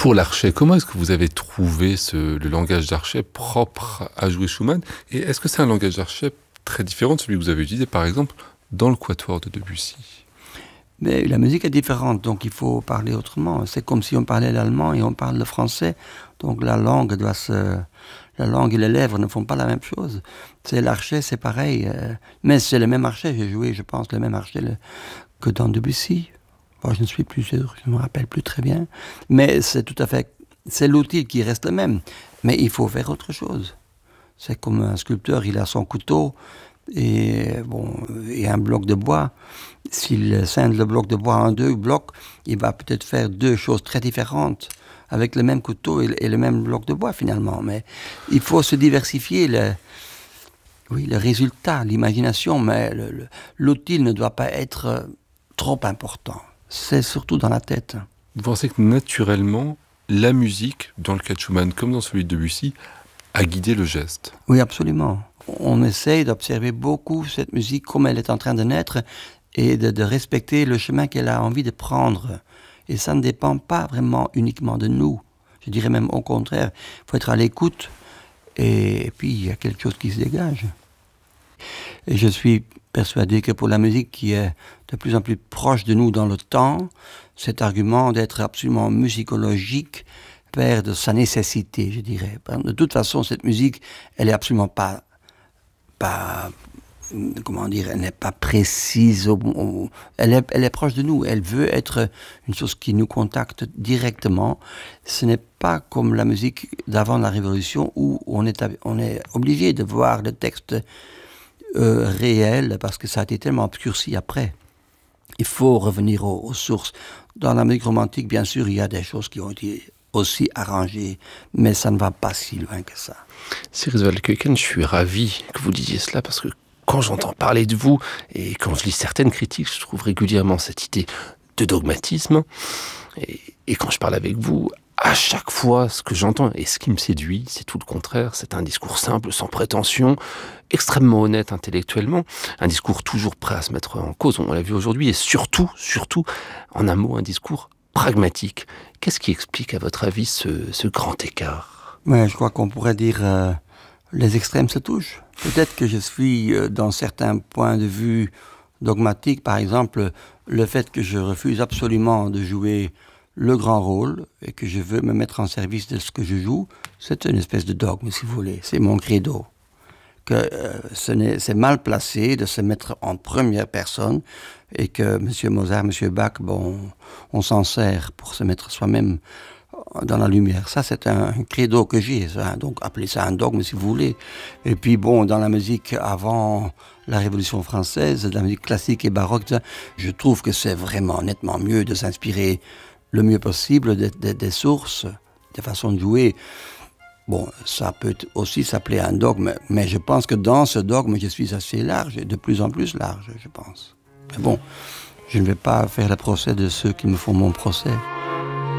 Pour l'archet, comment est-ce que vous avez trouvé le langage d'archet propre à jouer Schumann? Et est-ce que c'est un langage d'archet très différent de celui que vous avez utilisé, par exemple, dans le Quatuor de Debussy? Mais la musique est différente, donc il faut parler autrement. C'est comme si on parlait l'allemand et on parle le français. Donc la langue et les lèvres ne font pas la même chose. C'est l'archet, c'est pareil. Mais c'est le même archet. J'ai joué, je pense, le même archet que dans Debussy. Bon, je ne suis plus sûr, je ne me rappelle plus très bien. Mais c'est l'outil qui reste le même. Mais il faut faire autre chose. C'est comme un sculpteur, il a son couteau et un bloc de bois. S'il scinde le bloc de bois en 2 blocs, il va peut-être faire 2 choses très différentes avec le même couteau et le même bloc de bois finalement. Mais il faut se diversifier le résultat, l'imagination, mais l'outil ne doit pas être trop important. C'est surtout dans la tête. Vous pensez que naturellement, la musique, dans le cas de Schumann comme dans celui de Debussy, a guidé le geste? Oui, absolument. On essaye d'observer beaucoup cette musique comme elle est en train de naître et de respecter le chemin qu'elle a envie de prendre. Et ça ne dépend pas vraiment uniquement de nous. Je dirais même au contraire, il faut être à l'écoute et puis il y a quelque chose qui se dégage. Et je suis persuadé que pour la musique qui est de plus en plus proche de nous dans le temps, cet argument d'être absolument musicologique perd sa nécessité, je dirais. De toute façon, cette musique, elle est absolument pas comment dire, elle n'est pas précise, elle est proche de nous, elle veut être une chose qui nous contacte directement. Ce n'est pas comme la musique d'avant la Révolution où on est obligé de voir le texte réel parce que ça a été tellement obscurci après. Il faut revenir aux sources. Dans la musique romantique, bien sûr, il y a des choses qui ont été aussi arrangées, mais ça ne va pas si loin que ça. Cyrus Valkeuken, je suis ravi que vous disiez cela parce que quand j'entends parler de vous et quand je lis certaines critiques, je trouve régulièrement cette idée de dogmatisme. Et quand je parle avec vous, à chaque fois, ce que j'entends et ce qui me séduit, c'est tout le contraire. C'est un discours simple, sans prétention, extrêmement honnête intellectuellement, un discours toujours prêt à se mettre en cause, on l'a vu aujourd'hui, et surtout, en un mot, un discours pragmatique. Qu'est-ce qui explique, à votre avis, ce grand écart? Ouais, je crois qu'on pourrait dire les extrêmes se touchent. Peut-être que je suis, dans certains points de vue dogmatiques, par exemple, le fait que je refuse absolument de jouer le grand rôle et que je veux me mettre en service de ce que je joue, c'est une espèce de dogme, si vous voulez. C'est mon credo. Que c'est mal placé de se mettre en première personne et que M. Mozart, M. Bach, on s'en sert pour se mettre soi-même dans la lumière. Ça, c'est un credo que j'ai. Donc, appelez ça un dogme, si vous voulez. Et puis, dans la musique avant la Révolution française, la musique classique et baroque, je trouve que c'est vraiment nettement mieux de s'inspirer le mieux possible des sources, des façons de jouer. Ça peut aussi s'appeler un dogme, mais je pense que dans ce dogme, je suis assez large, et de plus en plus large, je pense. Mais je ne vais pas faire le procès de ceux qui me font mon procès.